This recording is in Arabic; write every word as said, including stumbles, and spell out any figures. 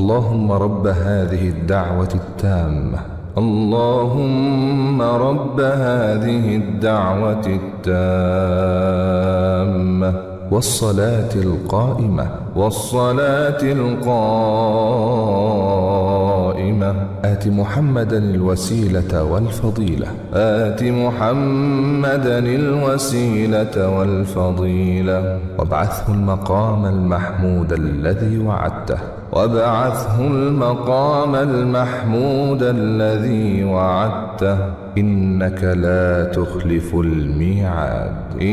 اللهم رب هذه الدعوة التامة اللهم رب هذه الدعوة التامة والصلاة القائمة والصلاة القائمة آت محمدا الوسيلة والفضيلة آت محمدا الوسيلة والفضيلة وابعثه المقام المحمود الذي وعدته وابعثه المقام المحمود الذي وعدته إنك لا تخلف الميعاد.